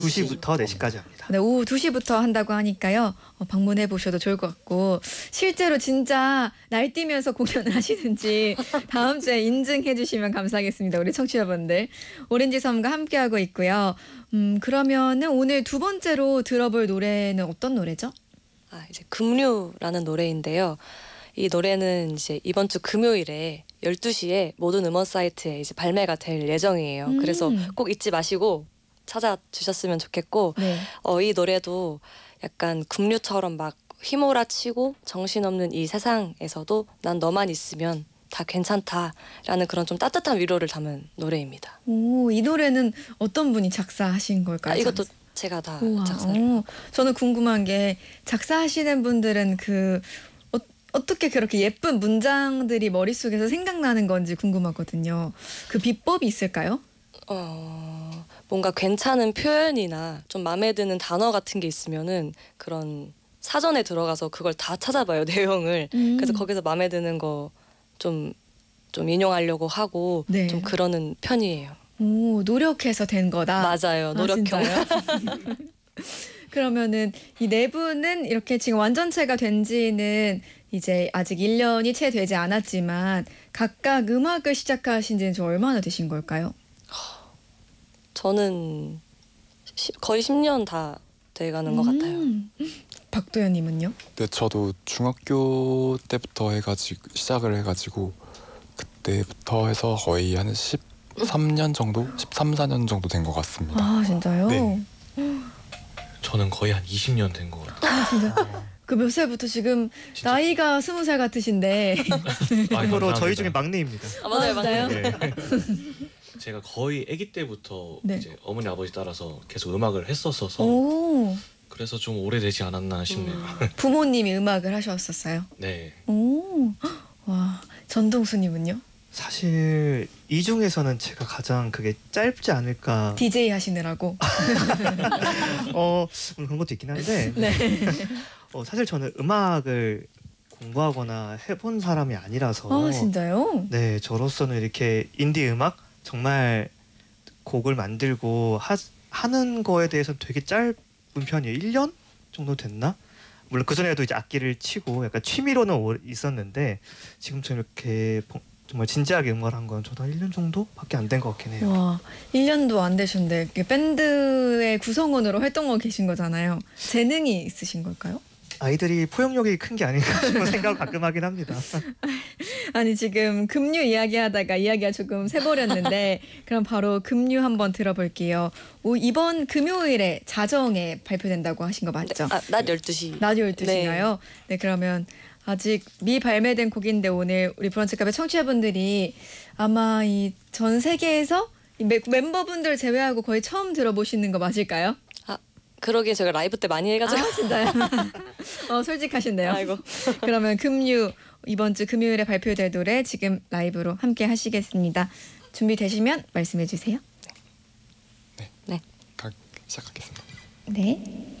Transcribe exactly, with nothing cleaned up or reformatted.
두 시부터 네 시까지 합니다. 네, 오후 두 시부터 한다고 하니까요. 어, 방문해 보셔도 좋을 것 같고 실제로 진짜 날뛰면서 공연을 하시는지 다음 주에 인증해 주시면 감사하겠습니다. 우리 청취자분들. 오렌지섬과 함께하고 있고요. 음, 그러면은 오늘 두 번째로 들어볼 노래는 어떤 노래죠? 아, 이제 급류라는 노래인데요. 이 노래는 이제 이번 주 금요일에 열두 시에 모든 음원 사이트에 이제 발매가 될 예정이에요. 음. 그래서 꼭 잊지 마시고 찾아주셨으면 좋겠고 네. 어, 이 노래도 약간 급류처럼 막 휘몰아치고 정신없는 이 세상에서도 난 너만 있으면 다 괜찮다라는 그런 좀 따뜻한 위로를 담은 노래입니다. 오, 이 노래는 어떤 분이 작사하신 걸까요? 아, 이것도 제가 다 우와, 작사를. 어, 저는 궁금한 게 작사하시는 분들은 그 어, 어떻게 그렇게 예쁜 문장들이 머릿속에서 생각나는 건지 궁금하거든요. 그 비법이 있을까요? 어, 뭔가 괜찮은 표현이나 좀 마음에 드는 단어 같은 게 있으면은 그런 사전에 들어가서 그걸 다 찾아봐요, 내용을. 음. 그래서 거기서 마음에 드는 거 좀 좀 인용하려고 하고 네. 좀 그러는 편이에요. 오, 노력해서 된 거다. 맞아요, 아, 노력형. 진짜요? 그러면은 이 네 분은 이렇게 지금 완전체가 된 지는 이제 아직 일 년이 채 되지 않았지만 각각 음악을 시작하신 지는 좀 얼마나 되신 걸까요? 저는 시, 거의 십 년 다 돼가는 것 같아요. 음. 박도현님은요? 네, 저도 중학교 때부터 해가지고 시작을 해가지고 그때부터 해서 거의 한 십삼 년 정도, 십삼, 사 년 정도 된 것 같습니다. 아, 진짜요? 네. 저는 거의 한 이십 년 된 것 같아요. 아, 진짜. 그 몇 살부터 지금 진짜. 나이가 스무 살 같으신데. 참고로 저희 중에 막내입니다. 아, 맞아요, 아, 맞아요. 진짜요? 네. 제가 거의 아기 때부터 네. 이제 어머니 아버지 따라서 계속 음악을 했었어서 오, 그래서 좀 오래되지 않았나 싶네요. 음. 부모님이 음악을 하셨었어요? 네. 오, 와, 전동수님은요? 사실 이 중에서는 제가 가장 그게 짧지 않을까. 디제이 하시느라고. 어 음, 그런 것도 있긴 한데 네. 어, 사실 저는 음악을 공부하거나 해본 사람이 아니라서 아, 진짜요? 네 저로서는 이렇게 인디 음악 정말 곡을 만들고 하, 하는 거에 대해서 되게 짧은 편이에요. 일 년 정도 됐나? 물론 그 전에도 이제 악기를 치고 약간 취미로는 오- 있었는데 지금처럼 이렇게 봉- 정말 진지하게 음악을 한 건 저도 한 일 년 정도밖에 안 된 것 같긴 해요. 와, 일 년도 안 되셨는데 이렇게 밴드의 구성원으로 활동하고 계신 거잖아요. 재능이 있으신 걸까요? 아이들이 포용력이 큰 게 아닌가 싶은 생각을 가끔 하긴 합니다. 아니 지금 급류 이야기하다가 이야기가 조금 새버렸는데 그럼 바로 급류 한번 들어볼게요. 오, 이번 금요일에 자정에 발표된다고 하신 거 맞죠? 아, 낮 열두 시. 낮 열두 시인가요? 네. 네, 그러면 아직 미발매된 곡인데 오늘 우리 브런치 카페 청취자분들이 아마 이 전 세계에서 이 멤- 멤버분들 제외하고 거의 처음 들어보시는 거 맞을까요? 그러기에 제가 라이브 때 많이 해가지고. 아, 진짜요? 어, 솔직하신데요. 아이고. 그러면 금유 이번 주 금요일에 발표될 노래 지금 라이브로 함께 하시겠습니다. 준비되시면 말씀해 주세요. 가, 시작하겠습니다. 네.